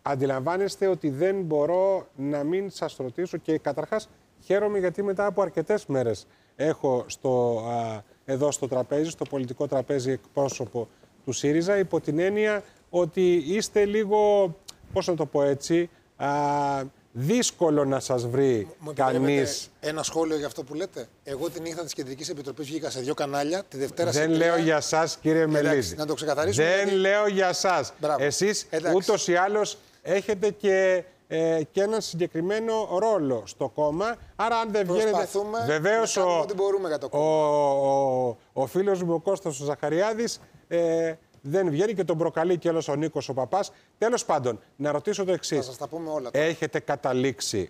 αντιλαμβάνεστε ότι δεν μπορώ να μην σας ρωτήσω και καταρχάς χαίρομαι γιατί μετά από αρκετές μέρες έχω εδώ στο τραπέζι, στο πολιτικό τραπέζι εκπρόσωπο του ΣΥΡΙΖΑ υπό την έννοια ότι είστε λίγο, πώς να το πω έτσι, δύσκολο να σας βρει κανείς. Ένα σχόλιο για αυτό που λέτε. Εγώ τη νύχτα της Κεντρικής Επιτροπής βγήκα σε 2 κανάλια. Τη Δευτέρα δεν λέω για σας, κύριε Μελίδη. Να το ξεκαθαρίσουμε. Δεν λέω για σας. Εσείς ούτως ή άλλως έχετε και έναν συγκεκριμένο ρόλο στο κόμμα. Άρα αν δεν βγαίνετε... Βεβαίως ο φίλος μου ο Κώστας ο Ζαχαριάδης δεν βγαίνει και τον προκαλεί και όλος ο Νίκος ο Παπάς. Τέλος πάντων, να ρωτήσω το εξής. Θα σας τα πούμε όλα. Έχετε καταλήξει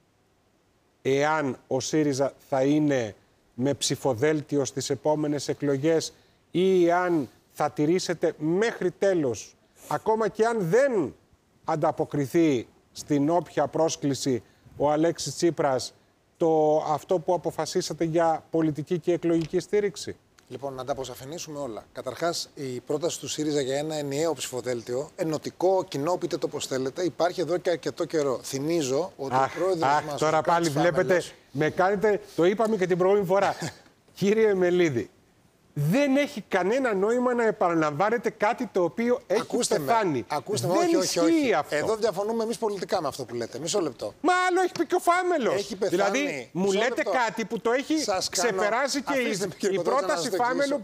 εάν ο ΣΥΡΙΖΑ θα είναι με ψηφοδέλτιο στις επόμενες εκλογές ή αν θα τηρήσετε μέχρι τέλος, ακόμα και αν δεν ανταποκριθεί στην όποια πρόσκληση ο Αλέξης Τσίπρας, αυτό που αποφασίσατε για πολιτική και εκλογική στήριξη? Λοιπόν, να τα αποσαφηνίσουμε όλα. Καταρχάς, η πρόταση του ΣΥΡΙΖΑ για ένα ενιαίο ψηφοδέλτιο, ενωτικό, κοινό, πείτε το πώς θέλετε, υπάρχει εδώ και αρκετό καιρό. Θυμίζω ότι ο πρόεδρος μας. Τώρα πάλι βλέπετε, με κάνετε, το είπαμε και την προηγούμενη φορά. Κύριε Μελίδη, δεν έχει κανένα νόημα να επαναλαμβάνετε κάτι το οποίο έχει πεθάνει. Ακούστε με, δεν όχι. Αυτό. Εδώ διαφωνούμε εμείς πολιτικά με αυτό που λέτε. Μισό λεπτό. Μα άλλο έχει πει και ο Φάμελος. Έχει πεθάνει. Δηλαδή, μου λέτε κάτι που το έχει ξεπεράσει και η πρόταση Φάμελο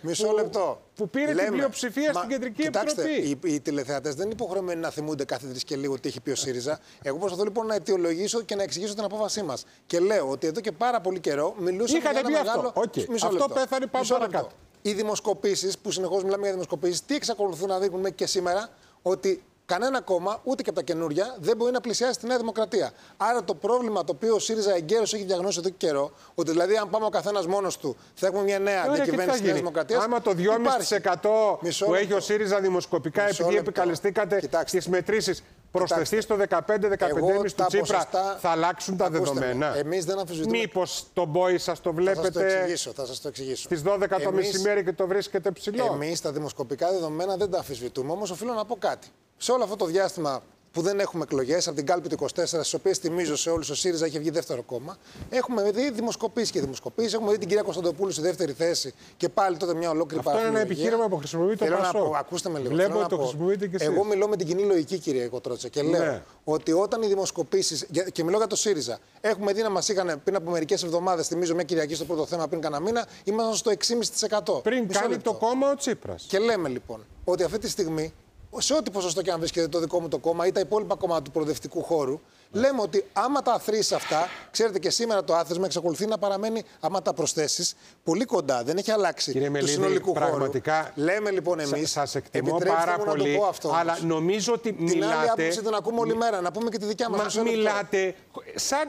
που πήρε την πλειοψηφία στην Κεντρική Επιτροπή. Οι τηλεθεατές δεν είναι υποχρεωμένοι να θυμούνται κάθε 3 και λίγο τι έχει πει ο ΣΥΡΙΖΑ. Εγώ προσπαθώ λοιπόν να αιτιολογήσω και να εξηγήσω την απόφασή μας. Και λέω ότι εδώ και πάρα πολύ καιρό μιλούσαμε για ένα μεγάλο. Αυτό πέθανε πάνω παρακάτω. Οι δημοσκοπήσεις, που συνεχώς μιλάμε για δημοσκοπήσεις, τι εξακολουθούν να δείχνουν και σήμερα? Ότι κανένα κόμμα, ούτε και από τα καινούρια, δεν μπορεί να πλησιάσει τη Νέα Δημοκρατία. Άρα το πρόβλημα το οποίο ο ΣΥΡΙΖΑ εγκαίρως έχει διαγνώσει εδώ και καιρό, ότι δηλαδή αν πάμε ο καθένας μόνος του, θα έχουμε μια νέα διακυβέρνηση της Νέας Δημοκρατίας. Άμα το 2,5% που έχει ο ΣΥΡΙΖΑ δημοσκοπικά, επειδή επικαλεστήκατε τις μετρήσεις, προσθεθεί στο 15-15,5% του Τσίπρα, θα αλλάξουν τα δεδομένα? Εμείς δεν αμφισβητούμε. Μήπως το μπόι σας το βλέπετε θα σας το εξηγήσω. Στις 12 το μεσημέρι και το βρίσκετε ψηλό? Εμείς τα δημοσκοπικά δεδομένα δεν τα αμφισβητούμε, όμως οφείλω να πω κάτι. Σε όλο αυτό το διάστημα που δεν έχουμε εκλογές, από την κάλπη του 24, στις οποίες θυμίζω σε όλους ο ΣΥΡΙΖΑ είχε βγει δεύτερο κόμμα, έχουμε δει δημοσκοπήσεις και δημοσκοπήσεις. Έχουμε δει την κυρία Κωνσταντοπούλου στη δεύτερη θέση και πάλι τότε μια ολόκληρη παραγωγή. Αυτό είναι ένα επιχείρημα που χρησιμοποιεί το ΠΑΣΟΚ. Ακούστε με λίγο. Βλέπω το χρησιμοποιείτε και εσείς. Εγώ μιλώ με την κοινή λογική, κύριε Κοτρότσε, και λέω ότι όταν οι δημοσκοπήσεις. Και μιλώ για το ΣΥΡΙΖΑ. Έχουμε δει να μας είχαν πριν από μερικές εβδομάδες, θυμίζω μια Κυριακή στο πρώτο θέμα πριν κανένα μήνα, ήμασταν στο 6,5%. Πριν κάνει το κόμμα ο Τσίπρας. Και λέμε λοιπόν ότι αυτή τη στιγμή, σε ό,τι ποσοστό και αν βρίσκεται το δικό μου το κόμμα ή τα υπόλοιπα κόμματα του προοδευτικού χώρου, λέμε ότι άμα τα αθροίσεις αυτά, ξέρετε και σήμερα το άθροισμα εξακολουθεί να παραμένει, άμα τα προσθέσεις, πολύ κοντά. Δεν έχει αλλάξει του συνολικού πραγματικά, χώρου. Λέμε λοιπόν εμείς. Σας εκτιμώ πάρα πολύ, αλλά νομίζω ότι μιλάτε. Την άλλη άποψη την ακούμε όλη μέρα. Να πούμε και τη δικιά μας. Μα μιλάτε σαν.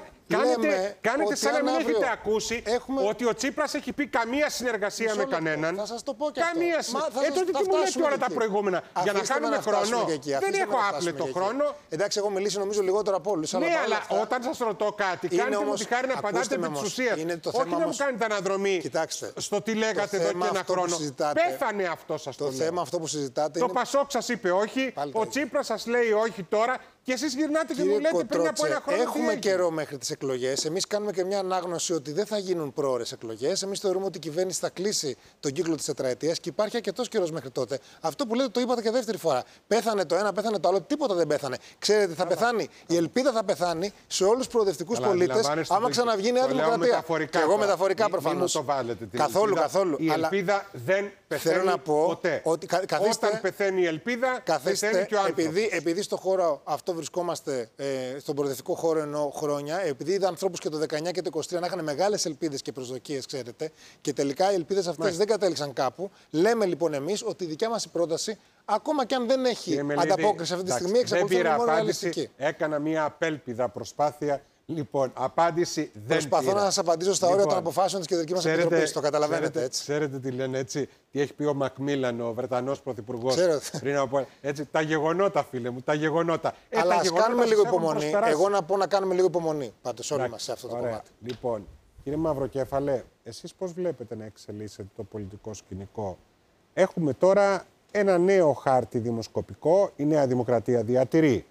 Κάνετε σαν να μην έχετε ακούσει ότι ο Τσίπρας έχει πει καμία συνεργασία με κανέναν. Θα σας το πω και καμία συνεργασία. Τότε τι μου λέτε όλα τα προηγούμενα? Για να κάνουμε χρόνο. Δεν έχω άπλετο χρόνο. Εντάξει, έχω μιλήσει νομίζω λιγότερο από όλους. Ναι, αλλά όταν σας ρωτώ κάτι, κάνετε μου τη χάρη να απαντάτε με της ουσίας. Όχι να μου κάνετε αναδρομή στο τι λέγατε εδώ και ένα χρόνο. Πέθανε αυτό, σας το λέω. Το θέμα αυτό που συζητάτε. Το Πασόκ σας είπε όχι, ο Τσίπρας σας λέει όχι τώρα. Και εσείς γυρνάτε και μου λέτε πριν από ένα χρόνο. Έχουμε καιρό μέχρι τις εκλογές. Εμείς κάνουμε και μια ανάγνωση ότι δεν θα γίνουν πρόωρες εκλογές. Εμείς θεωρούμε ότι η κυβέρνηση θα κλείσει τον κύκλο της τετραετίας και υπάρχει αρκετός καιρός μέχρι τότε. Αυτό που λέτε το είπατε και δεύτερη φορά. Πέθανε το ένα, πέθανε το άλλο. Τίποτα δεν πέθανε. Ξέρετε, θα πεθάνει. Η ελπίδα θα πεθάνει σε όλους τους προοδευτικούς πολίτες άμα ξαναβγεί η Νέα Δημοκρατία. Και εγώ μεταφορικά προφανώς. Καθόλου. Η ελπίδα δεν πεθαίνει ποτέ. Όταν πεθαίνει η ελπίδα, πεθαίνει και ο άνθρωπος. Επειδή στο χώρο αυτό βρισκόμαστε στον προοδευτικό χώρο ενώ χρόνια, επειδή είδα ανθρώπους και το 19 και το 23 να είχαν μεγάλες ελπίδες και προσδοκίες, ξέρετε, και τελικά οι ελπίδες αυτές δεν κατέληξαν κάπου. Λέμε λοιπόν εμείς ότι η δικιά μας η πρόταση, ακόμα και αν δεν έχει ανταπόκριση αυτή τη στιγμή, εξακολουθεί να είναι μόνο ρεαλιστική. Έκανα μια απέλπιδα προσπάθεια. Λοιπόν, απάντηση δεν προσπαθώ να σας απαντήσω στα όρια των αποφάσεων της Κεντρικής μας Επιτροπής. Το καταλαβαίνετε έτσι. Ξέρετε τι λένε έτσι, τι έχει πει ο Μακμίλαν, ο Βρετανός πρωθυπουργός. Πριν από έτσι, τα γεγονότα, φίλε μου, τα γεγονότα. Αλλά ας κάνουμε λίγο υπομονή. Εγώ να πω να κάνουμε λίγο υπομονή. Πάντως όλοι μας σε αυτό το κομμάτι. Λοιπόν, κύριε Μαυροκέφαλε, εσείς πώς βλέπετε να εξελίσσεται το πολιτικό σκηνικό? Έχουμε τώρα ένα νέο χάρτη δημοσκοπικό. Η Νέα Δημοκρατία διατηρεί